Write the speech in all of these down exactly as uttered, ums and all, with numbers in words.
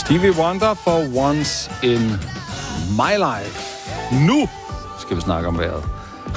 Stevie Wonder for Once in My Life. Nu skal vi snakke om vejret.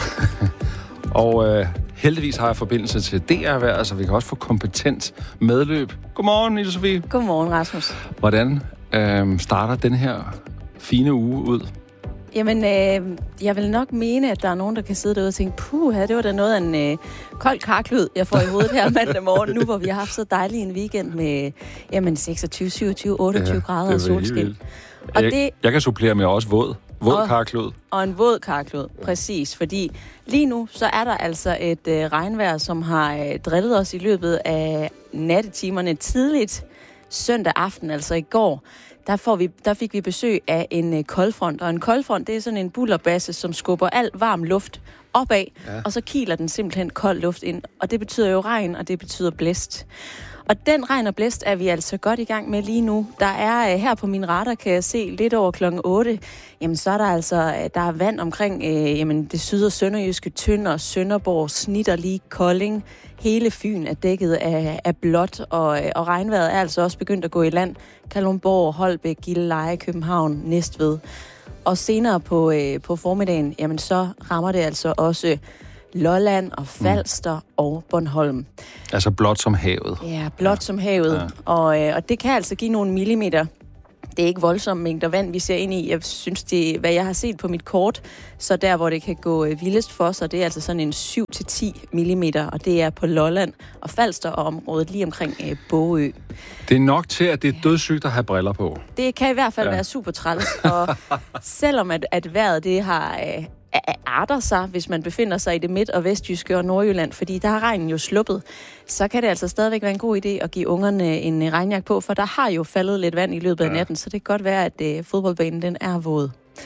Og øh, heldigvis har jeg forbindelse til D R-vejret, så vi kan også få kompetent medløb. Godmorgen, Ida Sofie. Godmorgen, Rasmus. Hvordan øh, starter den her fine uge ud? Jamen, øh, jeg vil nok mene, at der er nogen, der kan sidde derude og tænke, puh, det var da noget af en øh, kold karklyd, jeg får i hovedet her mandag morgen, nu hvor vi har haft så dejlig en weekend med jamen, seksogtyve, syvogtyve, otteogtyve ja, grader og solskin. Og jeg, det, jeg kan supplere med også våd. Våd og, karklud. Og en våd karklud, præcis. Fordi lige nu, så er der altså et øh, regnvejr, som har øh, drillet os i løbet af nattetimerne tidligt søndag aften, altså i går. Der, får vi, der fik vi besøg af en øh, koldfront. Og en koldfront, det er sådan en bullerbasse, som skubber al varm luft opad, ja. Og så kiler den simpelthen kold luft ind. Og det betyder jo regn, og det betyder blæst. Og den regn og blæst er vi altså godt i gang med lige nu. Der er her på min radar, kan jeg se, lidt over klokken otte, jamen så er der altså, der er vand omkring øh, jamen, det syd- og sønderjyske, Tønder, Sønderborg, Snitterlige, Kolding. Hele Fyn er dækket af, af blåt, og, og regnvejret er altså også begyndt at gå i land. Kalundborg, Holbæk, Gilleleje, København, Næstved. Og senere på, øh, på formiddagen, jamen så rammer det altså også Lolland og Falster mm. og Bornholm. Altså blot som havet. Ja, blot ja. som havet. Ja. Og, øh, og det kan altså give nogle millimeter. Det er ikke voldsomme mængder vand, vi ser ind i. Jeg synes, det hvad jeg har set på mit kort, så der, hvor det kan gå øh, vildest for sig, det er altså sådan en syv til ti millimeter, og det er på Lolland og Falster og området lige omkring øh, Bogø. Det er nok til, at det er dødssygt at have briller på. Det kan i hvert fald ja. være super træls, og selvom at, at vejret det har øh, arter sig, hvis man befinder sig i det midt- og vestjyske og Nordjylland, fordi der har regnen jo sluppet, så kan det altså stadigvæk være en god idé at give ungerne en regnjakke på, for der har jo faldet lidt vand i løbet af ja. natten, så det kan godt være, at uh, fodboldbanen den er våd.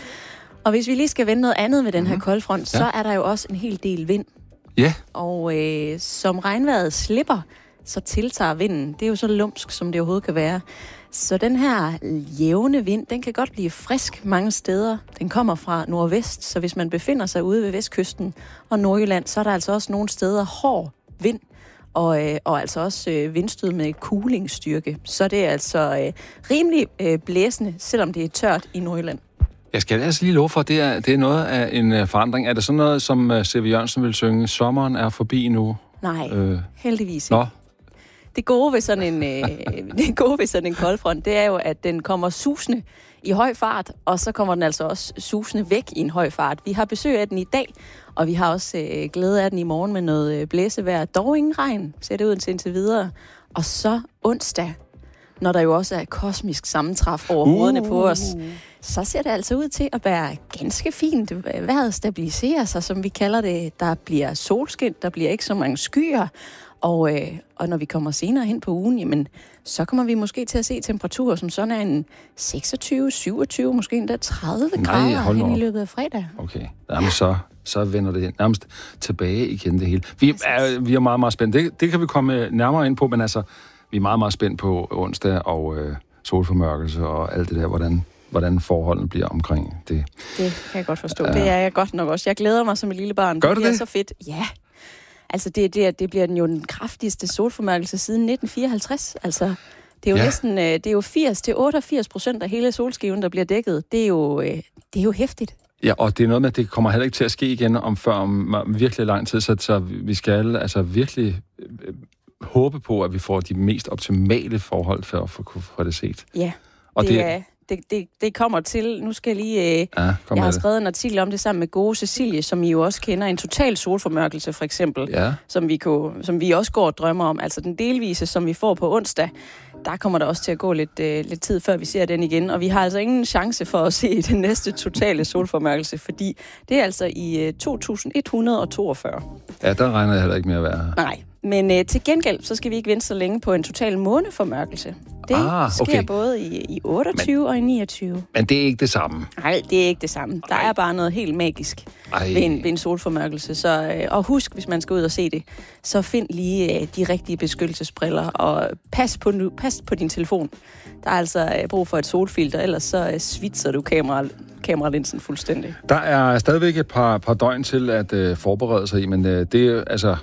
Og hvis vi lige skal vende noget andet med den her koldfront, ja. så er der jo også en hel del vind. Ja. Og øh, som regnvejret slipper, så tiltager vinden. Det er jo så lumsk, som det overhovedet kan være. Så den her jævne vind, den kan godt blive frisk mange steder. Den kommer fra nordvest, så hvis man befinder sig ude ved vestkysten og Nordjylland, så er der altså også nogle steder hård vind, og, øh, og altså også øh, vindstød med kulingsstyrke. Så det er altså øh, rimelig øh, blæsende, selvom det er tørt i Nordjylland. Jeg skal altså lige love for, at det er, det er noget af en forandring. Er det sådan noget, som C V Jørgensen vil synge, sommeren er forbi nu? Nej, øh. heldigvis ikke. Nå. Det gode ved sådan en øh, det gode ved sådan en koldfront, det er jo, at den kommer susende i høj fart, og så kommer den altså også susende væk i en høj fart. Vi har besøg af den i dag, og vi har også øh, glæde af den i morgen med noget blæsevejr. Dog ingen regn, ser det ud til indtil videre. Og så onsdag, når der jo også er kosmisk sammentræf over uh. hovederne på os, så ser det altså ud til at være ganske fint. Vejret stabiliserer sig, som vi kalder det. Der bliver solskin, der bliver ikke så mange skyer. Og, øh, og når vi kommer senere hen på ugen, jamen, så kommer vi måske til at se temperaturer, som sådan er en seksogtyve, syvogtyve, måske endda tredive grader hen i løbet af fredag. Okay, jamen så, så vender det nærmest tilbage igen det hele. Vi er, vi er meget, meget spændt. Det, det kan vi komme nærmere ind på, men altså, vi er meget, meget spændt på onsdag og øh, solformørkelse og alt det der, hvordan, hvordan forholdene bliver omkring det. Det kan jeg godt forstå. Uh, det er jeg godt nok også. Jeg glæder mig som et lille barn. Gør det bliver det? så fedt. Ja. Altså, det, det, det bliver den jo den kraftigste solformørkelse siden nitten fireoghalvtreds. Altså, det er jo ja. næsten, det er jo firs til otteogfirs procent af hele solskiven, der bliver dækket. Det er jo, det er jo hæftigt. Ja, og det er noget med, at det kommer heller ikke til at ske igen om før om virkelig lang tid, så, så vi skal altså virkelig øh, håbe på, at vi får de mest optimale forhold for at få det set. Ja, og det, det er... Det, det, det kommer til, nu skal jeg lige, øh, ja, jeg har skrevet en artikel om det sammen med gode Cecilie, som I jo også kender, en total solformørkelse for eksempel, ja. som, vi kunne, som vi også går og drømmer om. Altså den delvise, som vi får på onsdag, der kommer der også til at gå lidt, øh, lidt tid, før vi ser den igen. Og vi har altså ingen chance for at se den næste totale solformørkelse, fordi det er altså i øh, to tusind et hundrede og toogfyrre. Ja, der regner jeg heller ikke med at være. Nej, men øh, til gengæld, så skal vi ikke vente så længe på en total måneformørkelse. Det ah, okay. sker både i, i otteogtyve men, og i niogtyve. Men det er ikke det samme? Nej, det er ikke det samme. Der Ej. er bare noget helt magisk ved en, ved en solformørkelse. Så, øh, og husk, hvis man skal ud og se det, så find lige øh, de rigtige beskyttelsesbriller, og pas på, nu, pas på din telefon. Der er altså øh, brug for et solfilter, ellers så øh, svitser du kamera, kameralinsen fuldstændig. Der er stadigvæk et par, par døgn til at øh, forberede sig i, men øh, det, altså,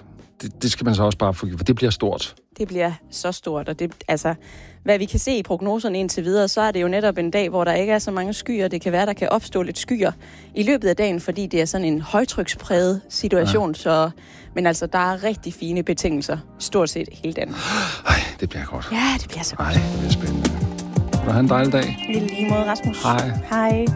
det, det skal man så også bare få, for det bliver stort. Det bliver så stort, og det, altså, hvad vi kan se i prognoserne indtil videre, så er det jo netop en dag, hvor der ikke er så mange skyer. Det kan være, der kan opstå lidt skyer i løbet af dagen, fordi det er sådan en højtrykspræget situation. Ja. Så, men altså, der er rigtig fine betingelser, stort set hele dagen. Ej, det bliver godt. Ja, det bliver så godt. Ej, det bliver spændende. Må du have en dejlig dag. I lige måde, Rasmus. Hej. Hej.